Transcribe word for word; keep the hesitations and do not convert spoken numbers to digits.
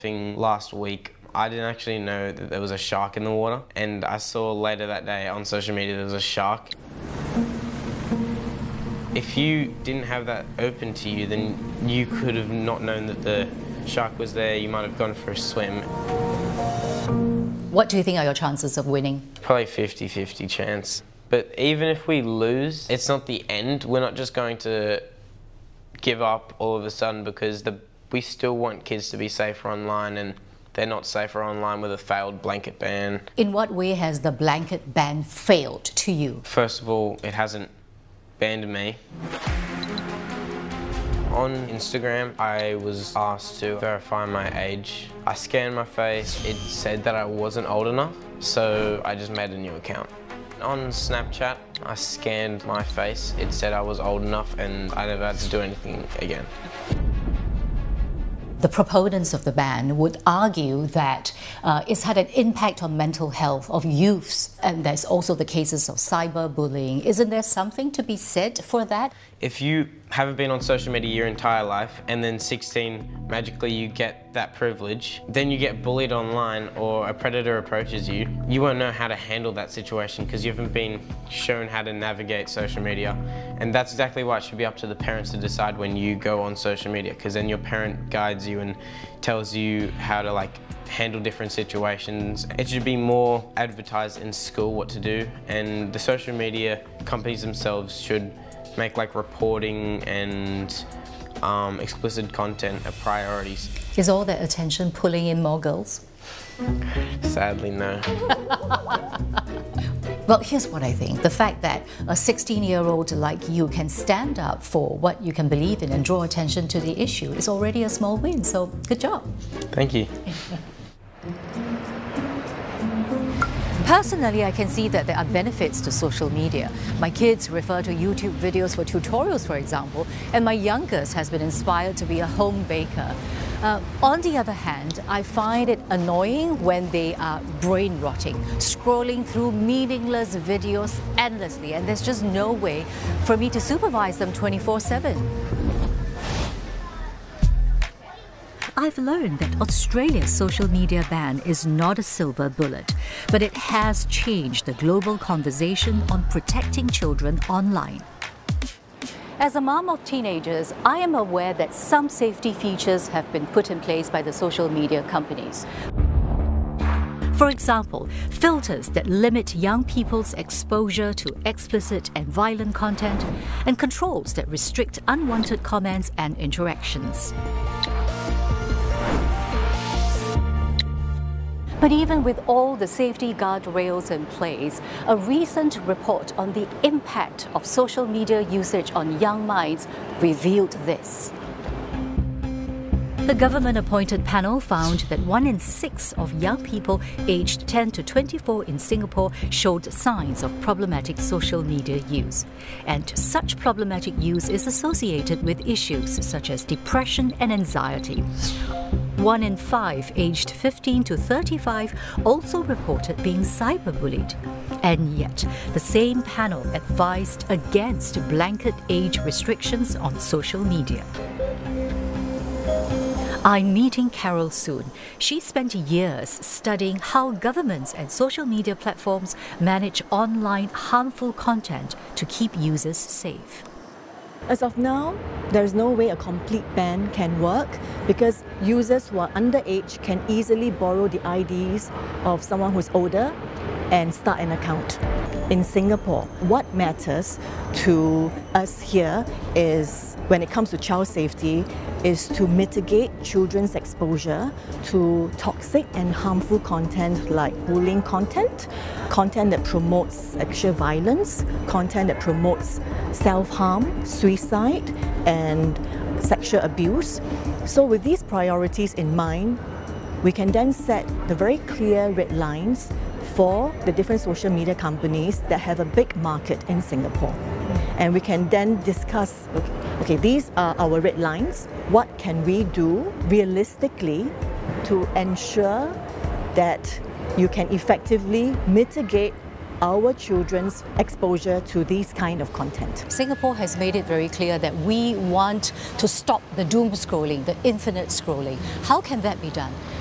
Thing last week, I didn't actually know that there was a shark in the water, and I saw later that day on social media there was a shark. If you didn't have that open to you, then you could have not known that the shark was there. You might have gone for a swim. What do you think are your chances of winning? Probably fifty fifty chance. But even if we lose, it's not the end. We're not just going to give up all of a sudden, because the we still want kids to be safer online, and they're not safer online with a failed blanket ban. In what way has the blanket ban failed to you? First of all, it hasn't banned me. On Instagram, I was asked to verify my age. I scanned my face. It said that I wasn't old enough, so I just made a new account. On Snapchat, I scanned my face. It said I was old enough, and I never had to do anything again. The proponents of the ban would argue that uh, it's had an impact on mental health of youths, and there's also the cases of cyberbullying. Isn't there something to be said for that? If you haven't been on social media your entire life, and then sixteen, magically you get that privilege, then you get bullied online or a predator approaches you, you won't know how to handle that situation because you haven't been shown how to navigate social media. And that's exactly why it should be up to the parents to decide when you go on social media, because then your parent guides you and tells you how to like handle different situations. It should be more advertised in school what to do, and the social media companies themselves should make like reporting and um, explicit content a priority. Is all that attention pulling in more girls? Sadly, no. Well, here's what I think. The fact that a sixteen-year-old like you can stand up for what you can believe in and draw attention to the issue is already a small win, so good job. Thank you. Personally, I can see that there are benefits to social media. My kids refer to YouTube videos for tutorials, for example, and my youngest has been inspired to be a home baker. Uh, on the other hand, I find it annoying when they are brain rotting, scrolling through meaningless videos endlessly, and there's just no way for me to supervise them twenty-four seven. I've learned that Australia's social media ban is not a silver bullet, but it has changed the global conversation on protecting children online. As a mom of teenagers, I am aware that some safety features have been put in place by the social media companies. For example, filters that limit young people's exposure to explicit and violent content, and controls that restrict unwanted comments and interactions. But even with all the safety guardrails in place, a recent report on the impact of social media usage on young minds revealed this. The government-appointed panel found that one in six of young people aged ten to twenty-four in Singapore showed signs of problematic social media use. And such problematic use is associated with issues such as depression and anxiety. One in five aged fifteen to thirty-five also reported being cyberbullied. And yet, the same panel advised against blanket age restrictions on social media. I'm meeting Carol soon. She spent years studying how governments and social media platforms manage online harmful content to keep users safe. As of now, there is no way a complete ban can work because users who are underage can easily borrow the I Ds of someone who's older and start an account. In Singapore, what matters to us here is, when it comes to child safety, is to mitigate children's exposure to toxic and harmful content like bullying content, content that promotes sexual violence, content that promotes self-harm, suicide, and sexual abuse. So with these priorities in mind, we can then set the very clear red lines for the different social media companies that have a big market in Singapore. And we can then discuss, okay, okay, these are our red lines. What can we do realistically to ensure that you can effectively mitigate our children's exposure to these kind of content. Singapore has made it very clear that we want to stop the doom scrolling, the infinite scrolling. How can that be done?